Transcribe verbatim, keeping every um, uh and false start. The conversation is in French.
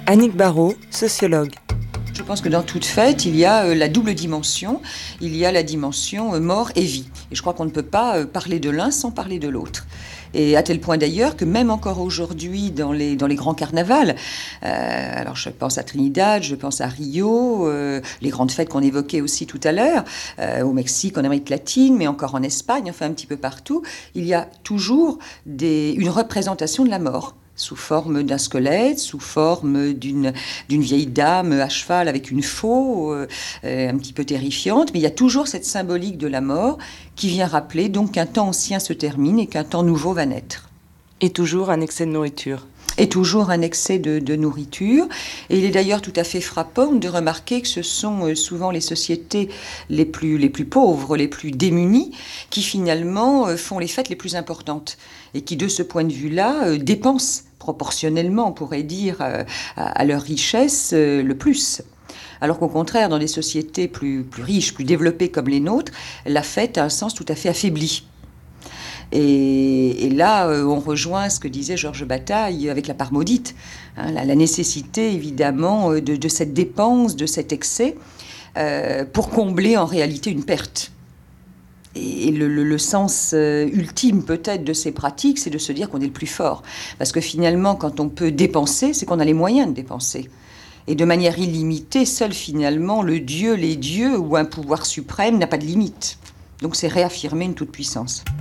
Annick Barraud, sociologue. Je pense que dans toute fête, il y a euh, la double dimension. Il y a la dimension euh, mort et vie. Et je crois qu'on ne peut pas euh, parler de l'un sans parler de l'autre. Et à tel point d'ailleurs que même encore aujourd'hui dans les, dans les grands carnavals, euh, alors je pense à Trinidad, je pense à Rio, euh, les grandes fêtes qu'on évoquait aussi tout à l'heure, euh, au Mexique, en Amérique latine, mais encore en Espagne, enfin un petit peu partout, il y a toujours des, une représentation de la mort. Sous forme d'un squelette, sous forme d'une, d'une vieille dame à cheval avec une faux, euh, un petit peu terrifiante, mais il y a toujours cette symbolique de la mort qui vient rappeler donc qu'un temps ancien se termine et qu'un temps nouveau va naître. Et toujours un excès de nourriture. Et toujours un excès de, de nourriture. Et il est d'ailleurs tout à fait frappant de remarquer que ce sont souvent les sociétés les plus, les plus pauvres, les plus démunies, qui finalement font les fêtes les plus importantes. Et qui, de ce point de vue-là, dépensent proportionnellement, on pourrait dire, à, à leur richesse le plus. Alors qu'au contraire, dans des sociétés plus, plus riches, plus développées comme les nôtres, la fête a un sens tout à fait affaibli. Et, et là, euh, on rejoint ce que disait Georges Bataille avec la part maudite, hein, la, la nécessité évidemment de, de cette dépense, de cet excès, euh, pour combler en réalité une perte. Et le, le, le sens euh, ultime peut-être de ces pratiques, c'est de se dire qu'on est le plus fort. Parce que finalement, quand on peut dépenser, c'est qu'on a les moyens de dépenser. Et de manière illimitée, seul finalement le Dieu, les dieux ou un pouvoir suprême n'a pas de limite. Donc c'est réaffirmer une toute-puissance.